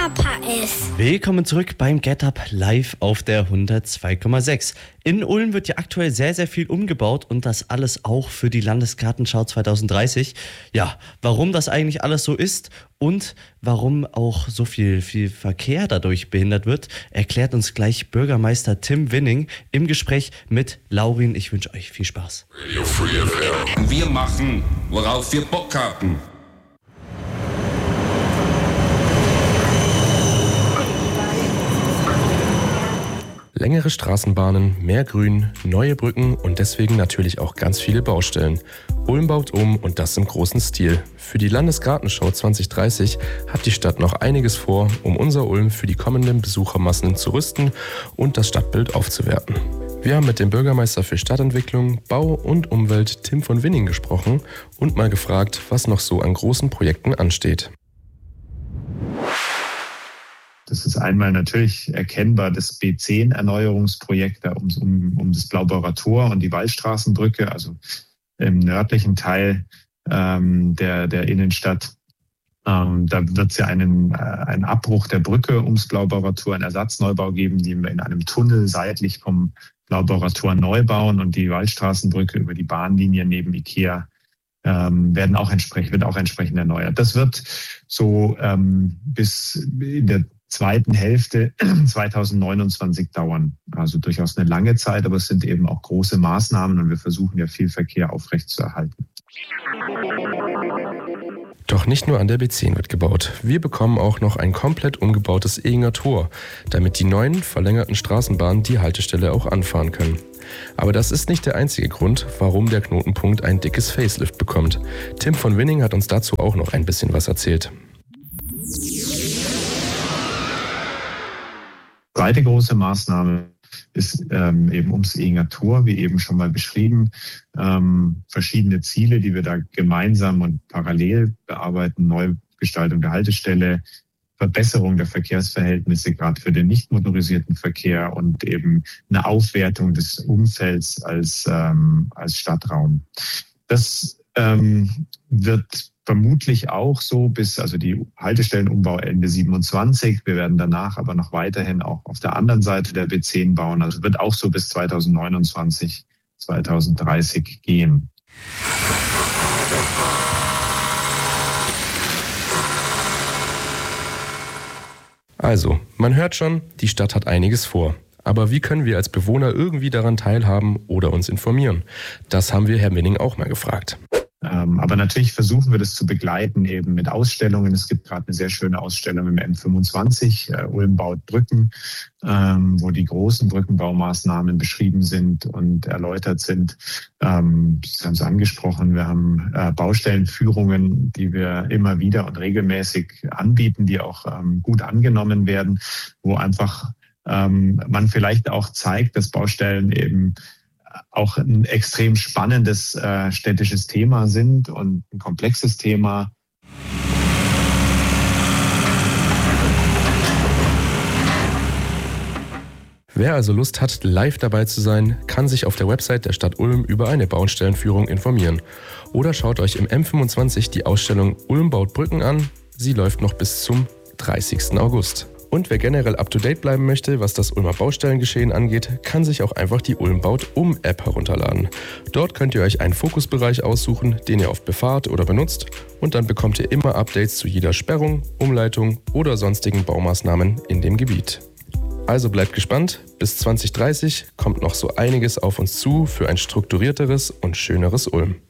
Papa ist. Willkommen zurück beim Get Up live auf der 102,6. In Ulm wird ja aktuell sehr, sehr viel umgebaut und das alles auch für die Landesgartenschau 2030. Ja, warum das eigentlich alles so ist und warum auch so viel Verkehr dadurch behindert wird, erklärt uns gleich Bürgermeister Tim Winning im Gespräch mit Laurin. Ich wünsche euch viel Spaß. Radio Free FM. Wir machen, worauf wir Bock haben. Längere Straßenbahnen, mehr Grün, neue Brücken und deswegen natürlich auch ganz viele Baustellen. Ulm baut um und das im großen Stil. Für die Landesgartenschau 2030 hat die Stadt noch einiges vor, um unser Ulm für die kommenden Besuchermassen zu rüsten und das Stadtbild aufzuwerten. Wir haben mit dem Bürgermeister für Stadtentwicklung, Bau und Umwelt Tim von Winning gesprochen und mal gefragt, was noch so an großen Projekten ansteht. Das ist einmal natürlich erkennbar das B10-Erneuerungsprojekt um das Blaubeurer Tor und die Wallstraßenbrücke, also im nördlichen Teil der Innenstadt. Da wird es ja einen Abbruch der Brücke ums Blaubeurer Tor, einen Ersatzneubau geben, den wir in einem Tunnel seitlich vom Blaubeurer Tor neu bauen, und die Wallstraßenbrücke über die Bahnlinie neben Ikea wird auch entsprechend erneuert. Das wird so bis in der zweiten Hälfte 2029 dauern. Also durchaus eine lange Zeit, aber es sind eben auch große Maßnahmen und wir versuchen ja viel Verkehr aufrechtzuerhalten. Doch nicht nur an der B10 wird gebaut. Wir bekommen auch noch ein komplett umgebautes Ehinger Tor, damit die neuen verlängerten Straßenbahnen die Haltestelle auch anfahren können. Aber das ist nicht der einzige Grund, warum der Knotenpunkt ein dickes Facelift bekommt. Tim von Winning hat uns dazu auch noch ein bisschen was erzählt. Zweite große Maßnahme ist eben ums Ehinger Tor, wie eben schon mal beschrieben. Verschiedene Ziele, die wir da gemeinsam und parallel bearbeiten. Neugestaltung der Haltestelle, Verbesserung der Verkehrsverhältnisse, gerade für den nicht motorisierten Verkehr, und eben eine Aufwertung des Umfelds als Stadtraum. Das wird vermutlich auch so also die Haltestellenumbau Ende 27. Wir werden danach aber noch weiterhin auch auf der anderen Seite der B10 bauen. Also wird auch so bis 2029, 2030 gehen. Also, man hört schon, die Stadt hat einiges vor. Aber wie können wir als Bewohner irgendwie daran teilhaben oder uns informieren? Das haben wir Herrn Winning auch mal gefragt. Aber natürlich versuchen wir das zu begleiten, eben mit Ausstellungen. Es gibt gerade eine sehr schöne Ausstellung im M25, Ulm baut Brücken, wo die großen Brückenbaumaßnahmen beschrieben sind und erläutert sind. Sie haben es angesprochen, wir haben Baustellenführungen, die wir immer wieder und regelmäßig anbieten, die auch gut angenommen werden, wo einfach man vielleicht auch zeigt, dass Baustellen eben auch ein extrem spannendes städtisches Thema sind und ein komplexes Thema. Wer also Lust hat, live dabei zu sein, kann sich auf der Website der Stadt Ulm über eine Baustellenführung informieren. Oder schaut euch im M25 die Ausstellung Ulm baut Brücken an. Sie läuft noch bis zum 30. August. Und wer generell up-to-date bleiben möchte, was das Ulmer Baustellengeschehen angeht, kann sich auch einfach die Ulm baut App herunterladen. Dort könnt ihr euch einen Fokusbereich aussuchen, den ihr oft befahrt oder benutzt, und dann bekommt ihr immer Updates zu jeder Sperrung, Umleitung oder sonstigen Baumaßnahmen in dem Gebiet. Also bleibt gespannt, bis 2030 kommt noch so einiges auf uns zu für ein strukturierteres und schöneres Ulm.